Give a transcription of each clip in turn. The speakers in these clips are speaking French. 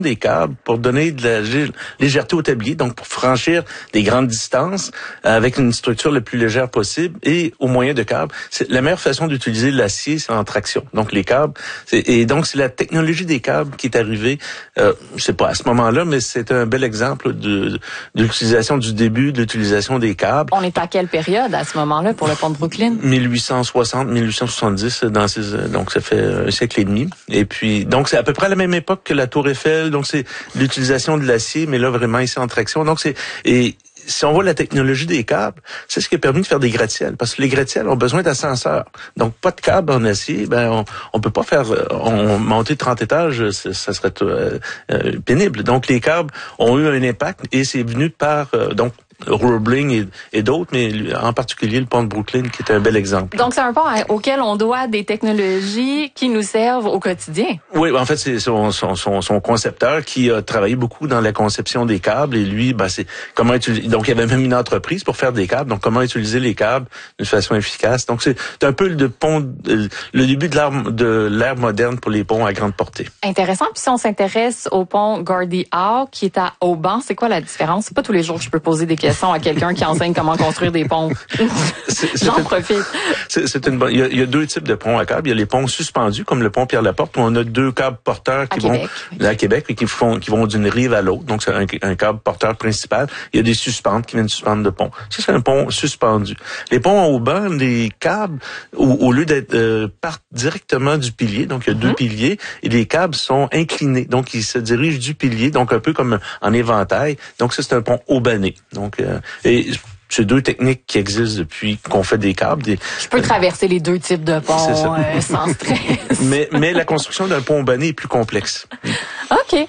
des câbles pour donner de la légèreté au tablier, donc pour franchir des grandes distances avec une structure le plus légère possible et au moyen de câbles. C'est la meilleure façon d'utiliser l'acier, c'est en traction. Donc les câbles, et donc c'est la technologie des câbles qui est arrivée, je sais pas à ce moment-là, mais c'est un bel exemple de l'utilisation du début de l'utilisation des câbles. On est à quelle période à ce moment-là pour le pont de Brooklyn? 1860, 1870, donc ça fait un siècle et demi. Et puis donc c'est à peu près à la même époque que la Tour Eiffel. Donc, c'est l'utilisation de l'acier, mais là, vraiment, ici, en traction. Donc, et si on voit la technologie des câbles, c'est ce qui a permis de faire des gratte-ciels. Parce que les gratte-ciels ont besoin d'ascenseurs. Donc, pas de câble en acier, on peut pas faire, monter 30 étages, ça serait pénible. Donc, les câbles ont eu un impact et c'est venu par, Roebling et d'autres, mais en particulier le pont de Brooklyn, qui est un bel exemple. Donc, c'est un pont auquel on doit des technologies qui nous servent au quotidien. Oui, en fait, c'est son concepteur qui a travaillé beaucoup dans la conception des câbles et lui, c'est comment utiliser. Donc, il y avait même une entreprise pour faire des câbles. Donc, comment utiliser les câbles d'une façon efficace. Donc, c'est un peu le début de l'ère moderne pour les ponts à grande portée. Intéressant. Puis si on s'intéresse au pont Gordie Howe, qui est à Auban, c'est quoi la différence? C'est pas tous les jours que je peux poser des questions à quelqu'un qui enseigne comment construire des ponts. J'en profite. C'est une bonne. Il y a deux types de ponts à câbles. Il y a les ponts suspendus, comme le pont Pierre-Laporte, où on a deux câbles porteurs qui vont à Québec et qui vont d'une rive à l'autre. Donc, c'est un câble porteur principal. Il y a des suspentes qui viennent suspendre le pont. Ça, c'est un pont suspendu. Les ponts au banc, les câbles, au lieu d'être partent directement du pilier. Donc, il y a deux piliers et les câbles sont inclinés. Donc, ils se dirigent du pilier, donc un peu comme en éventail. Donc, ça, c'est un pont aubané. Donc, et c'est deux techniques qui existent depuis qu'on fait des câbles. Je peux traverser les deux types de ponts sans stress. mais la construction d'un pont aubané est plus complexe. OK.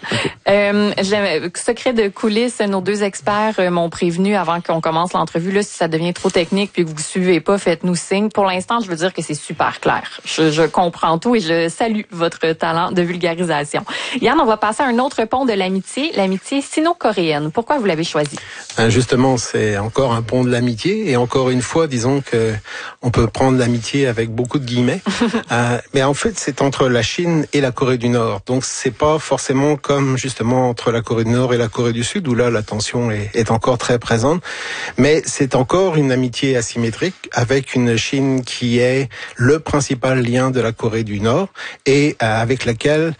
Secret de coulisses, nos deux experts m'ont prévenu avant qu'on commence l'entrevue. Là, si ça devient trop technique puis que vous suivez pas, faites-nous signe. Pour l'instant, je veux dire que c'est super clair. Je comprends tout et je salue votre talent de vulgarisation. Yann, on va passer à un autre pont de l'amitié sino-coréenne. Pourquoi vous l'avez choisi? Justement, c'est encore un pont de l'amitié et encore une fois, disons que on peut prendre l'amitié avec beaucoup de guillemets. Mais en fait, c'est entre la Chine et la Corée du Nord. Donc, c'est pas forcément comme justement entre la Corée du Nord et la Corée du Sud, où là la tension est encore très présente, mais c'est encore une amitié asymétrique avec une Chine qui est le principal lien de la Corée du Nord et avec laquelle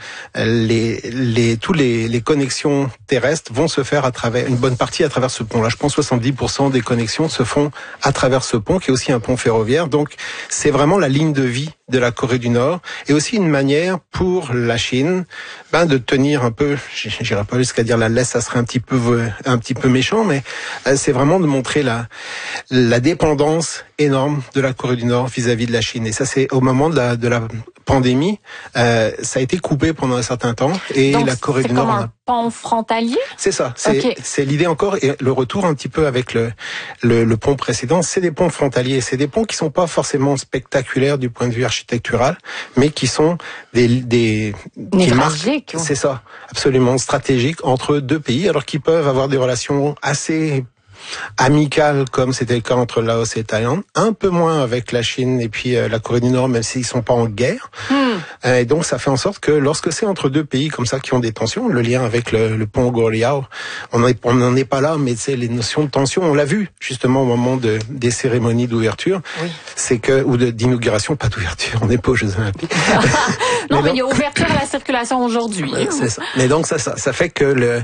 toutes les connexions terrestres vont se faire à travers une bonne partie à travers ce pont. Là, je pense 70% des connexions se font à travers ce pont qui est aussi un pont ferroviaire. Donc, c'est vraiment la ligne de vie de la Corée du Nord et aussi une manière pour la Chine de tenir un peu, j'irai pas jusqu'à dire la laisse, ça serait un petit peu méchant, mais c'est vraiment de montrer la dépendance énorme de la Corée du Nord vis-à-vis de la Chine. Et ça, c'est au moment de la pandémie, ça a été coupé pendant un certain temps et donc, la Corée du Nord. C'est comme un pont frontalier? C'est ça. C'est l'idée encore et le retour un petit peu avec le pont précédent. C'est des ponts frontaliers. C'est des ponts qui sont pas forcément spectaculaires du point de vue architectural, mais qui sont des névralgiques. C'est ça, absolument stratégiques entre deux pays, alors qu'ils peuvent avoir des relations assez amicales comme c'était le cas entre Laos et Thaïlande, un peu moins avec la Chine et puis la Corée du Nord, même s'ils sont pas en guerre. Et donc ça fait en sorte que lorsque c'est entre deux pays comme ça qui ont des tensions, le lien avec le pont Gordie Howe, on n'en est pas là, mais c'est les notions de tension, on l'a vu justement au moment des cérémonies d'ouverture, c'est que ou d'inauguration, pas d'ouverture, on n'est pas aux Jeux Olympiques. mais il y a ouverture à la circulation aujourd'hui. C'est ça. Mais donc ça fait que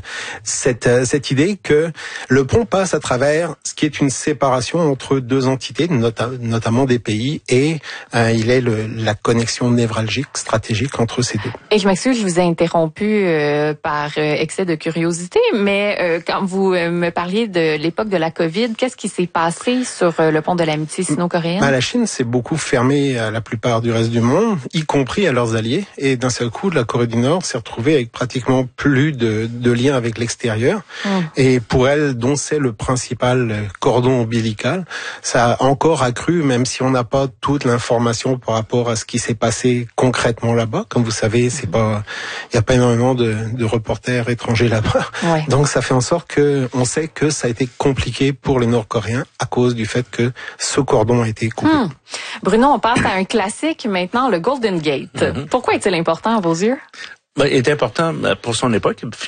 cette idée que le pont passe à travers ce qui est une séparation entre deux entités, notamment des pays, et il est la connexion névralgique, stratégique entre ces deux. Et je m'excuse, je vous ai interrompu par excès de curiosité, mais quand vous me parliez de l'époque de la COVID, qu'est-ce qui s'est passé sur le pont de l'amitié sino-coréenne? La Chine s'est beaucoup fermée à la plupart du reste du monde, y compris à leurs alliés, et d'un seul coup, la Corée du Nord s'est retrouvée avec pratiquement plus de liens avec l'extérieur, et pour elle, dont c'est le principal cordon ombilical, ça a encore accru, même si on n'a pas toute l'information par rapport à ce qui s'est passé concrètement là-bas. Comme vous savez, il y a pas énormément de reporters étrangers là-bas. Ouais. Donc ça fait en sorte que on sait que ça a été compliqué pour les Nord-Coréens à cause du fait que ce cordon a été coupé. Bruno, on passe à un classique maintenant, le Golden Gate. Pourquoi est-il important à vos yeux? est important pour son époque.